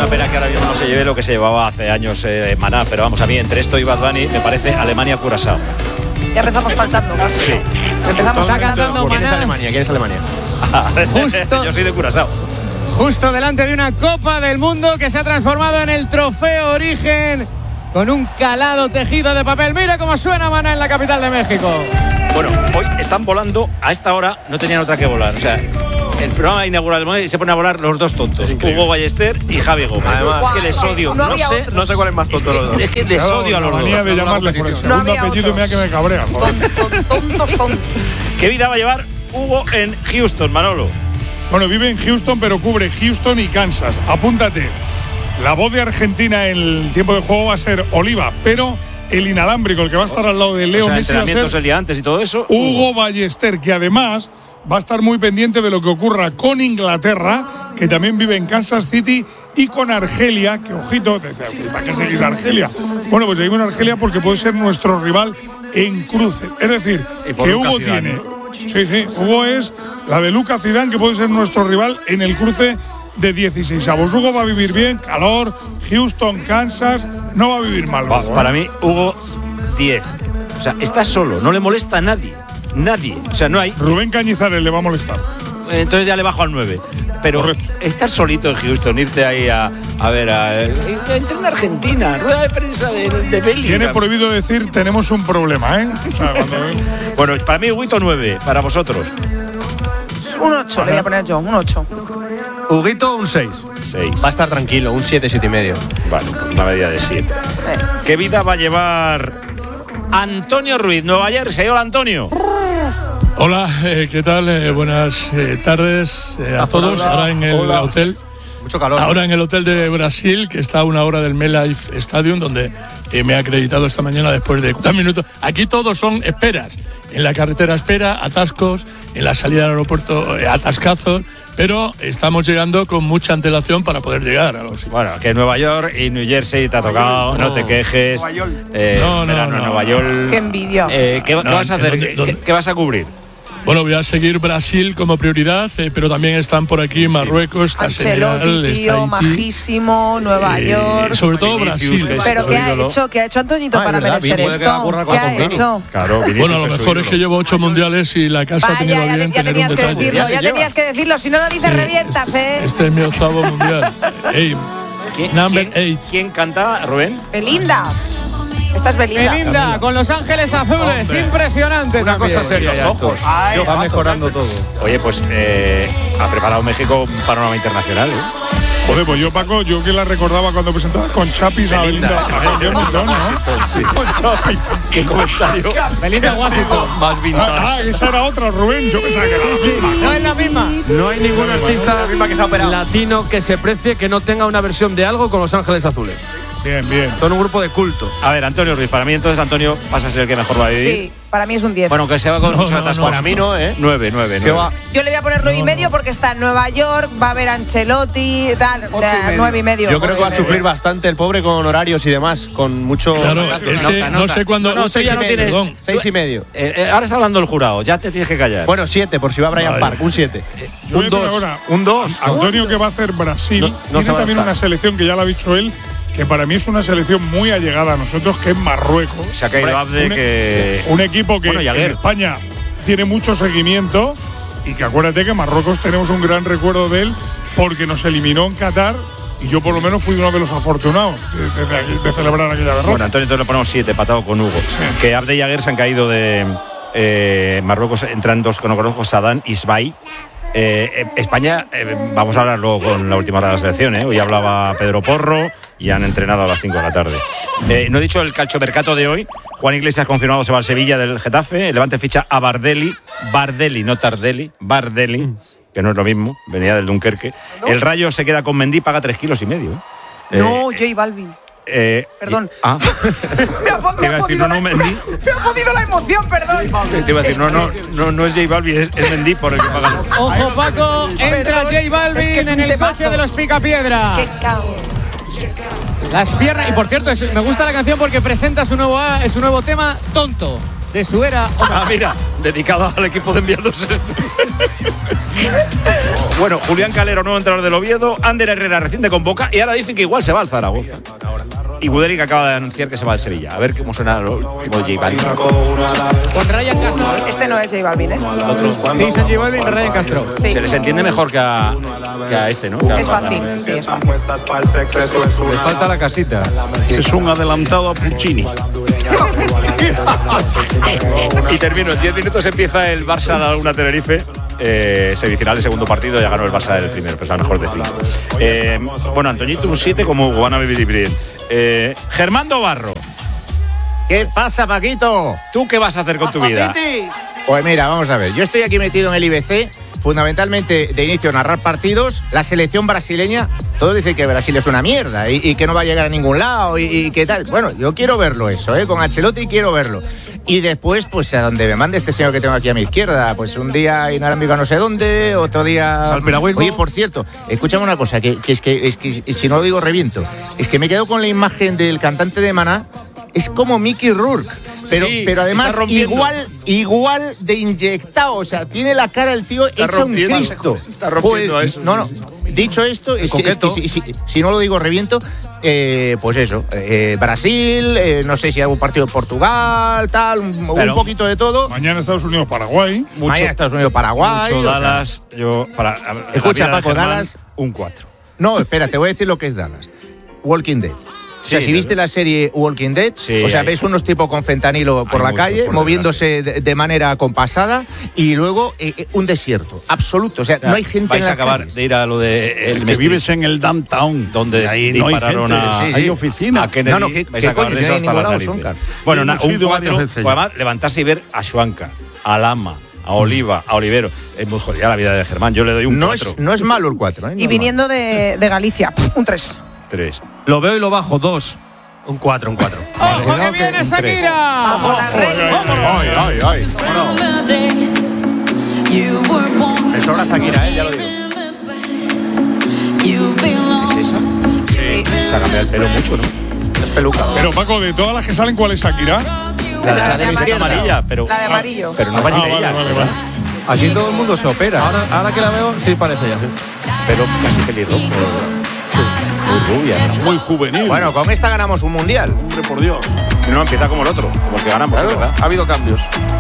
una pena que ahora mismo no se lleve lo que se llevaba hace años Maná, pero vamos, a mí entre esto y Bad Bunny me parece Alemania-Curazao. Ya empezamos faltando. Sí. Empezamos cantando ¿Quién es Maná. Alemania? ¿Quién es Alemania? Justo. Yo soy de Curazao. Justo delante de una Copa del Mundo que se ha transformado en el Trofeo Origen con un calado tejido de papel. Mira cómo suena Maná en la capital de México. Bueno, hoy están volando, a esta hora no tenían otra que volar. O sea, el programa inaugural del mundo y se ponen a volar los dos tontos, Hugo Ballester y Javi Gómez. Además, es que les odio. No sé cuál es más tonto de los dos. Es que les odio a los La dos. manía de llamarles por el segundo apellido, mira que me cabrea. Tontos. ¿Qué vida va a llevar Hugo en Houston, Manolo? Bueno, vive en Houston, pero cubre Houston y Kansas. Apúntate. La voz de Argentina en el tiempo de juego va a ser Oliva, pero el inalámbrico, el que va a estar al lado de Leo O sea, Messi, va a entrenamientos ser el día antes y todo eso. Hugo Ballester, que además va a estar muy pendiente de lo que ocurra con Inglaterra, que también vive en Kansas City, y con Argelia, que ojito, ¿para qué seguir a Argelia? Bueno, pues seguimos a Argelia porque puede ser nuestro rival en cruce. Es decir, que Hugo tiene. Sí, Hugo es la de Lucas Zidane, que puede ser nuestro rival en el cruce de 16avos. Hugo va a vivir bien, calor, Houston, Kansas, no va a vivir mal. Para mí, Hugo, 10. O sea, está solo, no le molesta a nadie. Nadie. O sea, no hay. Rubén Cañizares le va a molestar. Entonces ya le bajo al 9. Pero estar solito en Houston, irte ahí a ver entre en Argentina, rueda de prensa de Bellingham. Tiene prohibido decir tenemos un problema, ¿eh? O sea, Bueno, para mí Huguito 9, para vosotros. Un 8 le voy a poner yo, un 8. Huguito, un 6. 6. Va a estar tranquilo, un 7, 7,5. Vale, una medida de 7. ¿Qué vida va a llevar Antonio Ruiz, Nueva Jersey? Hola, Antonio. Hola, ¿qué tal? Buenas tardes a todos. Ahora en el hotel. Mucho calor. Ahora en el hotel de Brasil, que está a una hora del MetLife Stadium, donde me he acreditado esta mañana después de 4 minutos. Aquí todos son esperas. En la carretera espera, atascos, en la salida del aeropuerto atascazos, pero estamos llegando con mucha antelación para poder llegar a los sitios. Bueno, que Nueva York y New Jersey te ha tocado, no te quejes. Nueva York. Verano en Nueva York. Qué envidia. ¿Qué vas a hacer? ¿Qué vas a cubrir? Bueno, voy a seguir Brasil como prioridad, pero también están por aquí Marruecos, está Senegal, Ancelotti, está tío, Haití. majísimo, Nueva York. Sobre todo Brasil. Pero ¿qué ha hecho Antoñito para merecer esto? ¿Qué ha hecho? Claro, bueno, a lo mejor es que llevo 8 mundiales y la casa ha tenido bien ya tener un tenías que detalle. decirlo, ya tenías que decirlo, si no lo dices revientas, ¿eh? Este es mi 8º mundial. Number 8. ¿Quién canta, Rubén? Belinda. Esta es Belinda. Belinda con Los Ángeles Azules, impresionante. Una cosa seria ya. Va mejorando todo. Oye, pues ha preparado México un panorama internacional, ¿eh? Joder, pues yo, Paco, yo que la recordaba cuando presentaba con Chapis a Belinda. Qué montón, ¿no? Sí. Con Chapis. Qué comentario. Belinda Washington. Más vintage. Esa era otra, Rubén. Yo pensaba que era la misma. No es la misma. No hay ningún artista latino que se precie que no tenga una versión de algo con Los Ángeles Azules. Bien. Son un grupo de culto. A ver, Antonio Ruiz, para mí entonces Antonio pasa a ser el que mejor va a vivir. Sí, para mí es un 10. Bueno, que se va con mucho atasco. Para mí no, ¿eh? 9. Yo le voy a poner 9,5 porque está en Nueva York, va a ver a Ancelotti, tal, 9,5. Yo creo que va a sufrir bastante el pobre con horarios y demás, con mucho. Claro, es que no sé cuándo. No, tú ya no tienes. Perdón. 6,5. Ahora está hablando el jurado, ya te tienes que callar. Bueno, 7, por si va Brian Park, un 7. Yo voy Un a poner 2. ahora, Un 2. Antonio, que va a hacer Brasil, No se tiene va a también adaptar. una selección que ya lo ha dicho él, que para mí es una selección muy allegada a nosotros, que es Marruecos. Se ha caído Abde, que. Un equipo que Bueno, y en Aguer. España tiene mucho seguimiento, y que acuérdate que Marruecos tenemos un gran recuerdo de él porque nos eliminó en Qatar, y yo por lo menos fui uno de los afortunados de celebrar aquella derrota. Bueno, Antonio, entonces le ponemos 7, patado con Hugo. Sí. Que Abde y Aguer se han caído de Marruecos, entran dos que no conozco, Sadán y Sbai. España, vamos a hablar luego con la última hora de la selección, ¿eh? Hoy hablaba Pedro Porro y han entrenado a las 5 de la tarde. No he dicho el calchomercato de hoy. Juan Iglesias confirmado se va al Sevilla del Getafe. El Levante ficha a Bardelli, no Tardelli, Bardelli, que no es lo mismo, venía del Dunkerque. El Rayo se queda con Mendy, paga 3,5 kilos. No, J Balvin. Perdón. Me ha podido la emoción, perdón. Te iba a decir, no es J Balvin, es Mendy por el que pagan. Ojo, Paco, entra J Balvin es que es en un el temazo. coche de los Picapiedra. Qué cago. Las piernas, y por cierto, me gusta la canción porque presenta su nuevo tema, Tonto, de su era. Ah, mira, dedicado al equipo de enviados. Bueno, Julián Calero, nuevo entrenador del Oviedo. Ander Herrera recién de convoca. Y ahora dicen que igual se va al Zaragoza. Y Guderic acaba de anunciar que se va al Sevilla. A ver cómo suena lo último de J Balvin. Con Ryan Castro. Este no es J Balvin, ¿eh? Otro. Sí, son J Balvin y Ryan Castro. Sí. Se les entiende mejor que a este, ¿no? Es fácil, sí, es fácil. Le falta la casita. Es un adelantado a Puccini. Y termino. En 10 minutos empieza el Barça Laguna Tenerife. Semifinal, el segundo partido. Ya ganó el Barça el primero, pues la mejor de 5. Bueno, Antoñito, un 7 como Hugo. Van a vivir bien. Germando Barro, ¿Qué pasa, Paquito? ¿tú qué vas a hacer con tu vida? Pues mira, vamos a ver. Yo estoy aquí metido en el IBC, fundamentalmente de inicio narrar partidos. La selección brasileña, todos dicen que Brasil es una mierda y que no va a llegar a ningún lado y que tal. Bueno, yo quiero verlo eso, con Ancelotti quiero verlo. Y después, pues a donde me mande este señor que tengo aquí a mi izquierda, pues un día inalámbrico a no sé dónde, otro día... Al piragüismo. Oye, por cierto, escúchame una cosa, que es que si no lo digo reviento. Es que me quedo con la imagen del cantante de Maná, es como Mickey Rourke. Pero además igual de inyectado, o sea, tiene la cara el tío hecha un Cristo. Está rompiendo eso. No. Dicho esto, es que si no lo digo reviento, pues eso, Brasil, no sé si hay algún partido de Portugal, tal, un poquito de todo. Mañana Estados Unidos, Paraguay. Mañana Estados Unidos, Paraguay. Mucho Dallas. Escucha, Paco, Dallas. Un 4. No, espera, te voy a decir lo que es Dallas. Walking Dead. O sea, si viste la serie Walking Dead, o sea, ves unos tipos con fentanilo por la calle, moviéndose de manera compasada, y luego un desierto absoluto. O sea, no hay gente vais en a la acabar calle. de ir a lo de El que vives en el downtown, donde ahí no hay dispararon gente, hay oficina. a Kennedy. No, ¿qué vais a acabar coño? de eso No hay hasta ningún las lado, narices. Soncar. Bueno, Hemos un ido 4, varias veces ya. además levantarse y ver a Schwanka, a Lama, a Oliva, a Olivero. Es muy jodida la vida de Germán. Yo le doy un 4. No es malo el 4. Y viniendo de Galicia, un 3. 3. Lo veo y lo bajo, 2. Un 4. ¡Ojo que viene Shakira! ¡Vamos, la reina! Ay. Me sobra Shakira, ya lo digo. ¿Es esa? Se ha cambiado el pelo mucho, ¿no? Es peluca. Pero Paco, de todas las que salen, ¿cuál es Shakira? La de camiseta amarilla, pero. La de amarillo. Pero no parece ella. Vale. Aquí todo el mundo se opera. Ahora que la veo, sí parece ella. Sí. Pero casi pelirrojo. Muy rubia, ¿no? Muy juvenil. Bueno, con esta ganamos un mundial. Hombre, por Dios. Si no, empieza como el otro, como el que ganamos, Claro, ¿verdad? ha habido cambios.